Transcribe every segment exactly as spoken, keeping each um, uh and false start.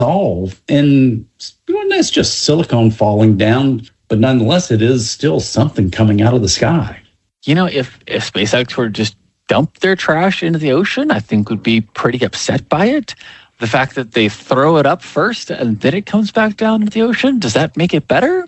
solve. And well, that's just silicone falling down, but nonetheless, it is still something coming out of the sky. You know, if, if SpaceX were to just dump their trash into the ocean, I think would be pretty upset by it. The fact that they throw it up first and then it comes back down into the ocean, does that make it better?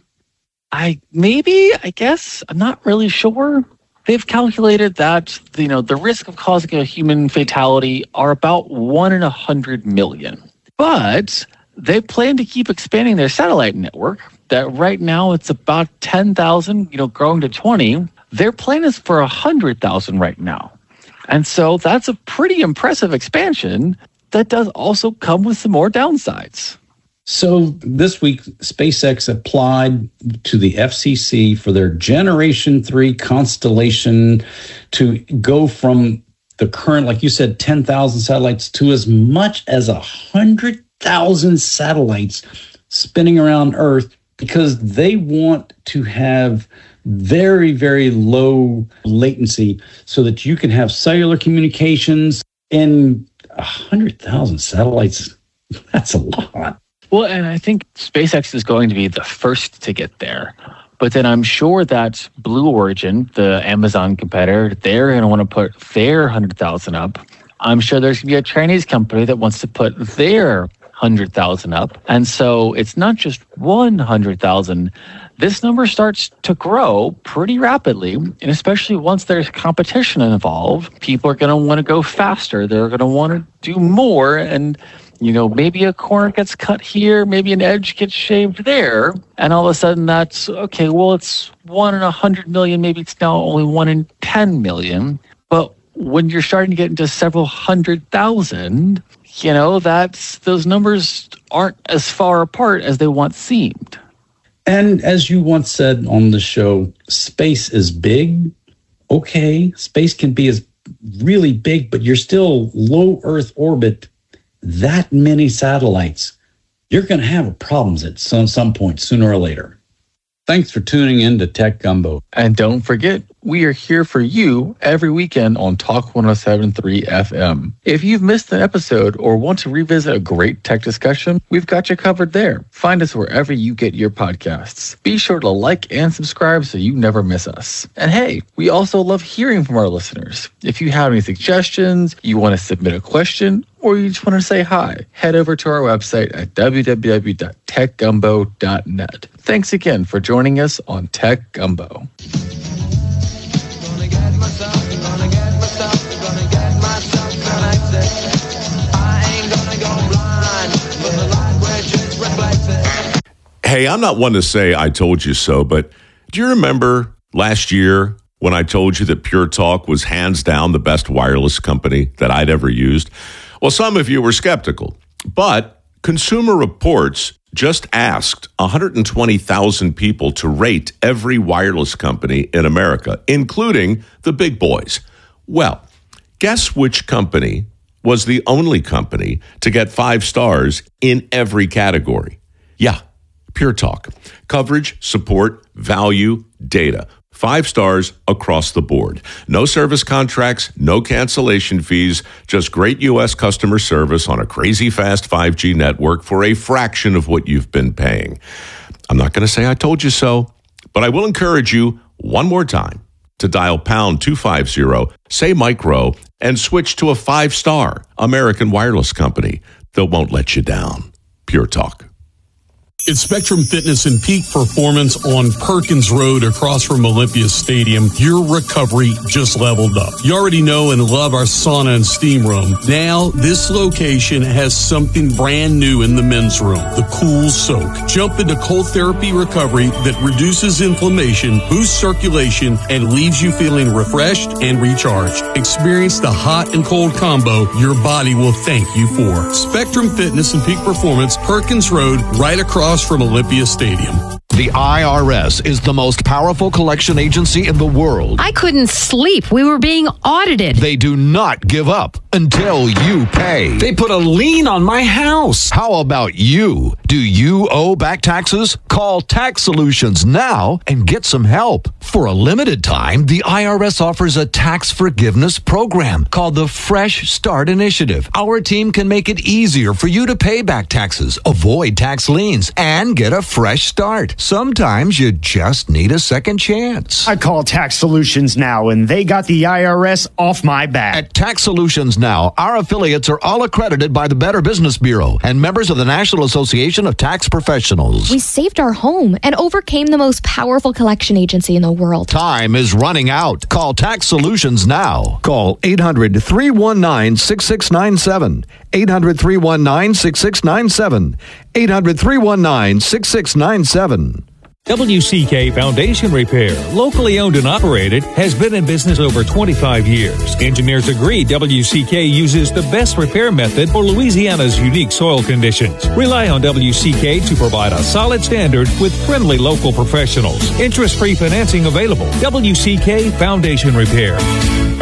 I maybe, I guess, I'm not really sure. They've calculated that, you know, the risk of causing a human fatality are about one in a hundred million. But they plan to keep expanding their satellite network. That right now it's about ten thousand, you know, growing to twenty. Their plan is for one hundred thousand right now. And so that's a pretty impressive expansion that does also come with some more downsides. So this week, SpaceX applied to the F C C for their Generation three constellation to go from the current, like you said, ten thousand satellites to as much as one hundred thousand satellites spinning around Earth, because they want to have very, very low latency so that you can have cellular communications. And one hundred thousand satellites, that's a lot. Well, and I think SpaceX is going to be the first to get there. But then I'm sure that Blue Origin, the Amazon competitor, they're going to want to put their one hundred thousand up. I'm sure there's going to be a Chinese company that wants to put their one hundred thousand up. And so it's not just one hundred thousand. This number starts to grow pretty rapidly. And especially once there's competition involved, people are going to want to go faster. They're going to want to do more. And you know, maybe a corner gets cut here, maybe an edge gets shaved there, and all of a sudden that's, okay, well, it's one in a hundred million, maybe it's now only one in ten million. But when you're starting to get into several hundred thousand, you know, that's, those numbers aren't as far apart as they once seemed. And as you once said on the show, space is big. Okay, space can be as really big, but you're still low Earth orbit. That many satellites, you're going to have problems at some, some point, sooner or later. Thanks for tuning in to Tech Gumbo. And don't forget, we are here for you every weekend on Talk one oh seven point three F M. If you've missed an episode or want to revisit a great tech discussion, we've got you covered there. Find us wherever you get your podcasts. Be sure to like and subscribe so you never miss us. And hey, we also love hearing from our listeners. If you have any suggestions, you want to submit a question, or you just want to say hi, head over to our website at w w w dot tech gumbo dot net. Thanks again for joining us on Tech Gumbo. Hey, I'm not one to say I told you so, but do you remember last year when I told you that Pure Talk was hands down the best wireless company that I'd ever used? Well, some of you were skeptical, but Consumer Reports just asked one hundred twenty thousand people to rate every wireless company in America, including the big boys. Well, guess which company was the only company to get five stars in every category? Yeah, Pure Talk. Coverage, support, value, data. Five stars across the board. No service contracts, no cancellation fees, just great U S customer service on a crazy fast five G network for a fraction of what you've been paying. I'm not going to say I told you so, but I will encourage you one more time to dial pound two fifty, say micro, and switch to a five-star American wireless company that won't let you down. Pure Talk. It's Spectrum Fitness and Peak Performance on Perkins Road across from Olympia Stadium. Your recovery just leveled up. You already know and love our sauna and steam room. Now, this location has something brand new in the men's room, the Cool Soak. Jump into cold therapy recovery that reduces inflammation, boosts circulation, and leaves you feeling refreshed and recharged. Experience the hot and cold combo your body will thank you for. Spectrum Fitness and Peak Performance, Perkins Road, right across from Olympia Stadium. The I R S is the most powerful collection agency in the world. I couldn't sleep. We were being audited. They do not give up until you pay. They put a lien on my house. How about you? Do Do you owe back taxes? Call Tax Solutions now and get some help. For a limited time, the I R S offers a tax forgiveness program called the Fresh Start Initiative. Our team can make it easier for you to pay back taxes, avoid tax liens, and get a fresh start. Sometimes you just need a second chance. I call Tax Solutions now, and they got the I R S off my back. At Tax Solutions Now, our affiliates are all accredited by the Better Business Bureau and members of the National Association of Tax Professionals. We saved our home and overcame the most powerful collection agency in the world. Time is running out. Call Tax Solutions now. Call eight hundred, three one nine, six six nine seven. eight hundred, three one nine, six six nine seven. eight hundred, three one nine, six six nine seven. W C K Foundation Repair, locally owned and operated, has been in business over twenty-five years. Engineers agree W C K uses the best repair method for Louisiana's unique soil conditions. Rely on W C K to provide a solid standard with friendly local professionals. Interest-free financing available. W C K Foundation Repair.